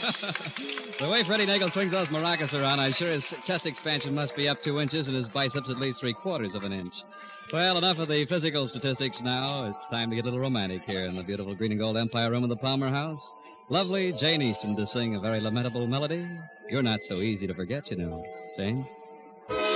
The way Freddie Nagel swings those maracas around, I'm sure his chest expansion must be up 2 inches and his biceps at least 3/4 of an inch. Well, enough of the physical statistics now. It's time to get a little romantic here in the beautiful green and gold Empire room of the Palmer House. Lovely Jane Easton to sing a very lamentable melody. You're not so easy to forget, you know. Jane?